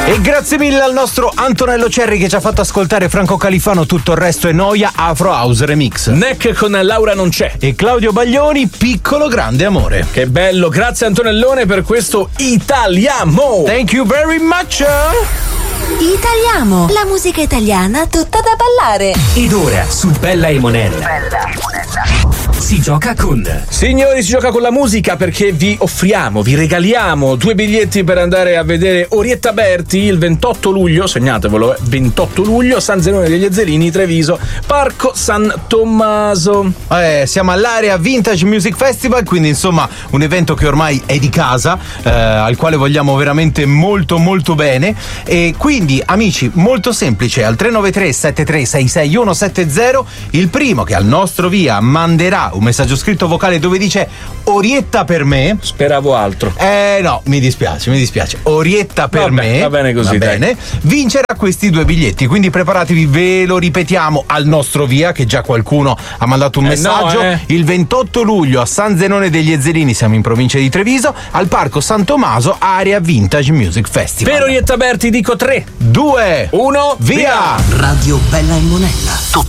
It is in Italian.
E grazie mille al nostro Antonello Cerri che ci ha fatto ascoltare Franco Califano, Tutto il resto è noia, Afro House Remix. Neck con Laura non c'è. E Claudio Baglioni, Piccolo grande amore. Che bello, grazie Antonellone per questo Italiamo. Thank you very much. Italiamo, la musica italiana tutta da ballare. Ed ora su Bella e Monella si gioca con. Signori, si gioca con la musica perché vi regaliamo 2 biglietti per andare a vedere Orietta Berti il 28 luglio, segnatevelo, 28 luglio, San Zenone degli Ezzelini, Treviso, Parco San Tommaso. Siamo all'area Vintage Music Festival, quindi insomma un evento che ormai è di casa, al quale vogliamo veramente molto molto bene. E quindi amici, molto semplice, al 393 7366 170 il primo che al nostro via manderà un messaggio scritto vocale dove dice Orietta per me. Speravo altro. No, mi dispiace. Orietta per me. Va bene così. Va bene. Vincerà questi 2 biglietti, quindi preparatevi, ve lo ripetiamo al nostro via, che già qualcuno ha mandato un messaggio. Il 28 luglio a San Zenone degli Ezzelini, siamo in provincia di Treviso, al Parco San Tommaso, area Vintage Music Festival. Per Orietta Berti dico 3, 2, 1, via! Radio Bella e Monella.